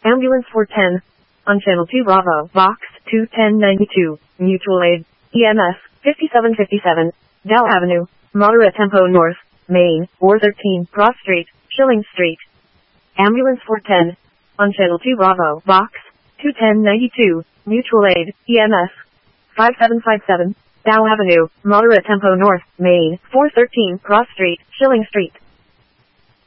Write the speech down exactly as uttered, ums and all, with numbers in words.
Ambulance four ten. On Channel two Bravo, Box two ten ninety-two, Mutual Aid, E M S, fifty-seven fifty-seven, Dow Avenue, Moderate Tempo North, Main, four thirteen, Cross Street, Schilling Street. Ambulance four ten. On Channel two Bravo, Box two ten ninety-two, Mutual Aid, E M S, five seven five seven, Dow Avenue, Moderate Tempo North, Main, four thirteen, Cross Street, Schilling Street.